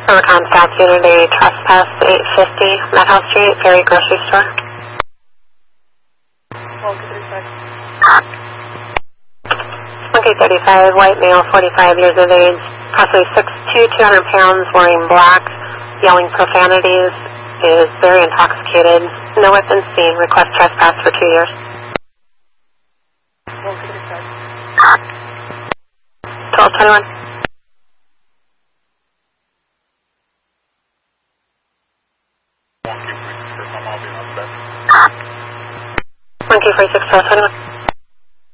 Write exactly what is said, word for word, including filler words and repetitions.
Overcom South Unity, trespass eight fifty, Madhouse Street, Ferry Grocery Store. Monkey thirty-five, white male, forty-five years of age, possibly six two, two hundred pounds, wearing black, yelling profanities, is very intoxicated, no weapons seen, request trespass for two years. twelve twenty-one. Monkey forty-six, twelve twenty-one.